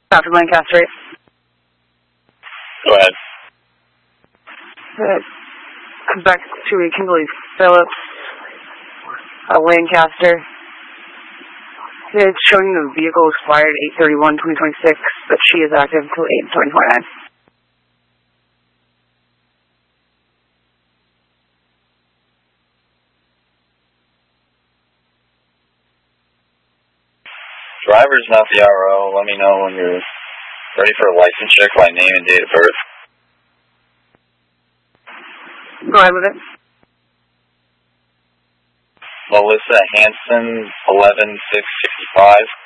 Dr. Lancaster. Go ahead. Back to Kimberly Phillips, Lancaster. It's showing the vehicle expired 8/31/2026, but she is active until 8/2029. Driver's not the RO. Let me know when you're ready for a license check by name and date of birth. Go ahead with it. Melissa Hanson, 11665.